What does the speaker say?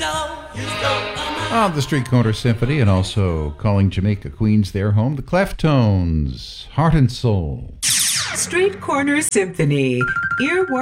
The Street Corner Symphony, and also calling Jamaica, Queens their home, the Cleftones, Heart and Soul. Street Corner Symphony, earworm.